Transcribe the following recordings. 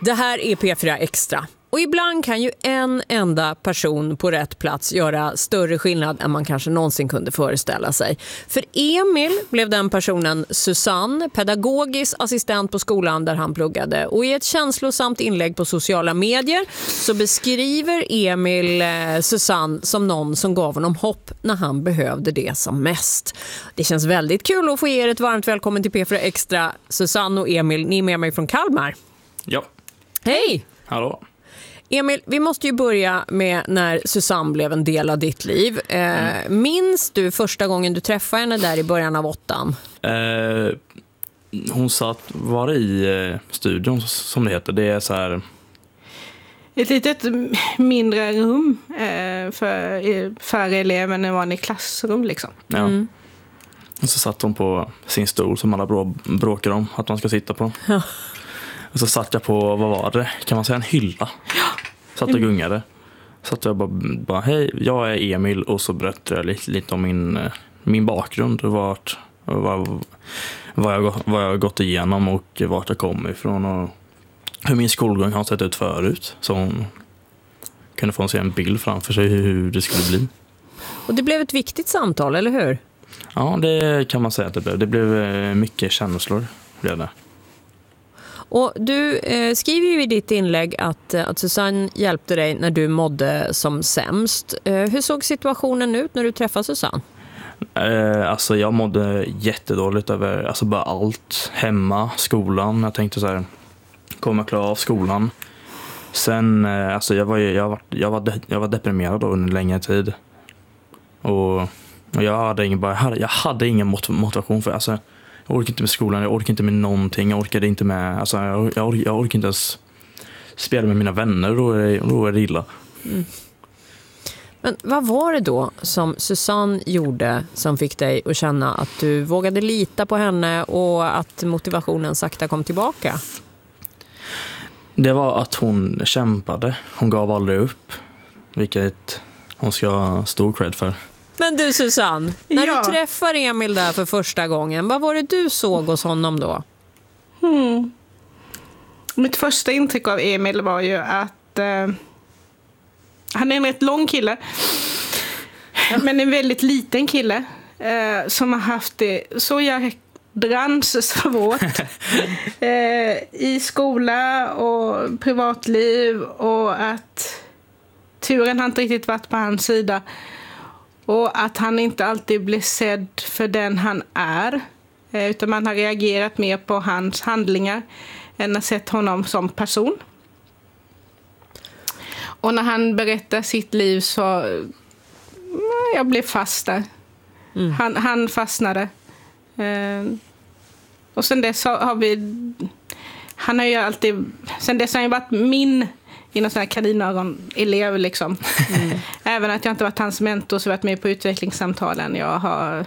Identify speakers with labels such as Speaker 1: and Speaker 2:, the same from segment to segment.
Speaker 1: Det här är P4 Extra. Och ibland kan ju en enda person på rätt plats göra större skillnad än man kanske någonsin kunde föreställa sig. För Emil blev den personen Susanne, pedagogisk assistent på skolan där han pluggade. Och i ett känslosamt inlägg på sociala medier så beskriver Emil Susanne som någon som gav honom hopp när han behövde det som mest. Det känns väldigt kul att få ge er ett varmt välkommen till P4 Extra. Susanne och Emil, ni är med mig från Kalmar.
Speaker 2: Ja.
Speaker 1: Hej!
Speaker 2: Hallå.
Speaker 1: Emil, vi måste ju börja med när Susanne blev en del av ditt liv. Minns du första gången du träffade henne där i början av 8:an?
Speaker 2: Hon var i studion, som det heter. Det är så här...
Speaker 3: Ett litet mindre rum för eleven än vanlig klassrum liksom.
Speaker 2: Ja.
Speaker 1: Mm.
Speaker 2: Och så satt hon på sin stol som alla bråkar om att man ska sitta på.
Speaker 1: Ja.
Speaker 2: Och så satt jag på, vad var det? Kan man säga en hylla? Satt och gungade. Satt jag bara hej, jag är Emil. Och så berättade jag lite om min bakgrund. Vad jag har gått igenom och vart jag kommer ifrån. Och hur min skolgång har sett ut förut. Så hon kunde få se en bild framför sig hur det skulle bli.
Speaker 1: Och det blev ett viktigt samtal, eller hur?
Speaker 2: Ja, det kan man säga att det blev. Det blev mycket känslor. Blev det.
Speaker 1: Och du skriver ju i ditt inlägg att Susanne hjälpte dig när du mådde som sämst. Hur såg situationen ut när du träffade Susanne?
Speaker 2: Alltså jag mådde jättedåligt över bara allt. Hemma, skolan. Jag tänkte så här, kommer klara av skolan. Sen, jag var deprimerad då under längre tid. Och jag hade ingen motivation för jag orkar inte med skolan, jag orkar inte med någonting. Jag orkade inte med, jag orkar inte ens spela med mina vänner, då är det illa.
Speaker 1: Mm. Men vad var det då som Susanne gjorde som fick dig att känna att du vågade lita på henne och att motivationen sakta kom tillbaka?
Speaker 2: Det var att hon kämpade. Hon gav aldrig upp. Vilket hon ska ha stor cred för.
Speaker 1: Men du Susanne, när du träffar Emil där för första gången, vad var det du såg hos honom då?
Speaker 3: Mitt första intryck av Emil var ju att han är en rätt lång kille. Men en väldigt liten kille som har haft det så jädrans svårt i skola och privatliv, och att turen har inte riktigt varit på hans sida. Och att han inte alltid blir sedd för den han är. Utan man har reagerat mer på hans handlingar än att sett honom som person. Och när han berättar sitt liv så... Jag blev fast där. Han fastnade. Och sen dess har vi... Han har ju alltid... Sen dess har han ju varit min... i någon sån här kaninögon-elev liksom. Även att jag inte varit hans mentor så varit med på utvecklingssamtalen. Jag har...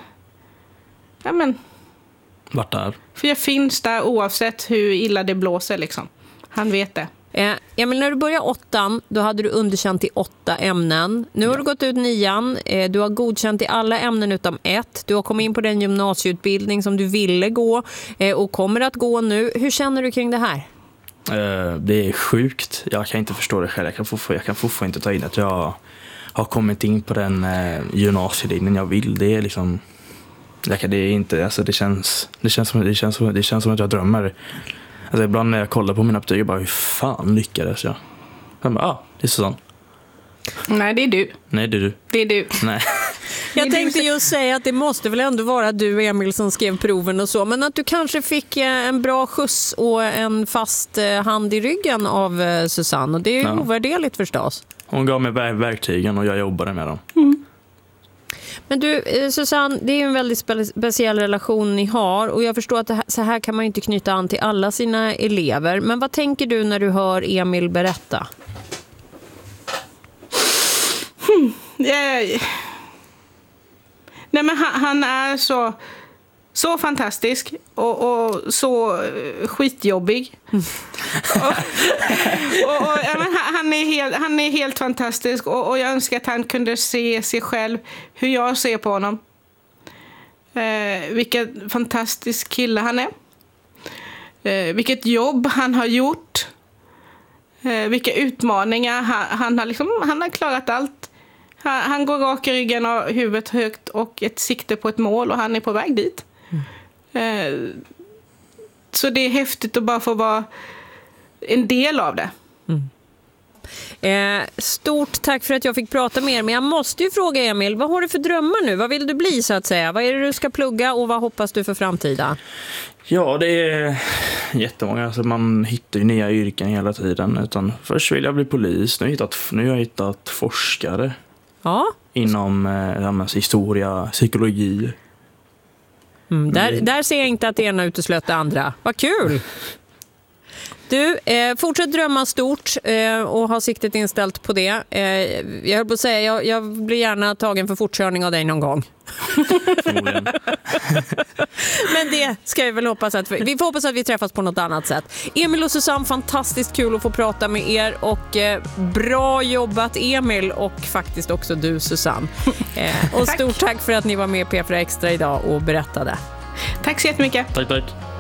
Speaker 2: Vart där?
Speaker 3: För jag finns där oavsett hur illa det blåser liksom. Han vet det.
Speaker 1: Emil, när du började 8:an, då hade du underkänt i 8 ämnen. Nu har du gått ut 9:an. Du har godkänt i alla ämnen utom 1. Du har kommit in på den gymnasieutbildning som du ville gå och kommer att gå nu. Hur känner du kring det här?
Speaker 2: Det är sjukt. Jag kan inte förstå det själv. Jag kan fortfarande inte ta in att jag har kommit in på den gymnasielinjen jag vill. Det är liksom... Det är inte... Alltså det känns som att jag drömmer. Alltså ibland när jag kollar på mina betyg, bara hur fan lyckades jag? Jag bara, det är Susanne.
Speaker 3: Nej, det är du.
Speaker 2: Nej, det är du.
Speaker 3: Det är du.
Speaker 2: Nej.
Speaker 1: Jag tänkte just säga att det måste väl ändå vara du, Emil, som skrev proven och så. Men att du kanske fick en bra skjuts och en fast hand i ryggen av Susanne. Och det är ju ovärderligt förstås. Hon
Speaker 2: gav mig verktygen och jag jobbade med dem.
Speaker 1: Men du, Susanne, det är ju en väldigt speciell relation ni har. Och jag förstår att så här kan man ju inte knyta an till alla sina elever. Men vad tänker du när du hör Emil berätta?
Speaker 3: Nej, men han är så fantastisk och så skitjobbig. Han är helt fantastisk och jag önskar att han kunde se sig själv hur jag ser på honom. Vilken fantastisk kille han är. Vilket jobb han har gjort. vilka utmaningar. Han har klarat allt. Han går rak i ryggen och huvudet högt och ett sikte på ett mål och han är på väg dit. Så det är häftigt att bara få vara en del av det.
Speaker 1: Stort tack för att jag fick prata med er. Men jag måste ju fråga Emil, vad har du för drömmar nu? Vad vill du bli så att säga? Vad är det du ska plugga och vad hoppas du för framtida?
Speaker 2: Ja, det är jättemånga. Alltså man hittar ju nya yrken hela tiden. Utan först vill jag bli polis. Nu har jag hittat forskare.
Speaker 1: Ja.
Speaker 2: Inom historia, psykologi.
Speaker 1: Där ser jag inte att det ena uteslöt det andra. Vad kul! Du, fortsätt drömma stort och ha siktet inställt på det. Jag höll på att säga, jag blir gärna tagen för fortkörning av dig någon gång.
Speaker 2: Förmodligen.
Speaker 1: Men det ska vi väl hoppas att vi får hoppas att vi träffas på något annat sätt. Emil och Susanne, fantastiskt kul att få prata med er och bra jobbat Emil och faktiskt också du Susanne. Och stort tack för att ni var med på P4 Extra idag och berättade.
Speaker 3: Tack så jättemycket.
Speaker 2: Tack.